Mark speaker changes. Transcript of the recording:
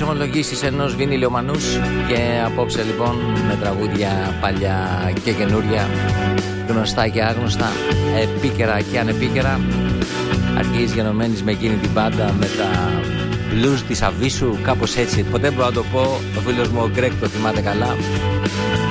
Speaker 1: δρομολογήσεις ενός βινιλιομανούς. Και απόψε λοιπόν με τραγούδια παλιά και καινούρια, γνωστά και άγνωστα, επίκαιρα και ανεπίκαιρα. Αρχίζεις γενομένης με εκείνη την μπάντα, με τα blues της Αβίσου, κάπως έτσι. Ποτέ μπορώ να το πω, ο φίλος μου ο Γκρέκ το θυμάται καλά.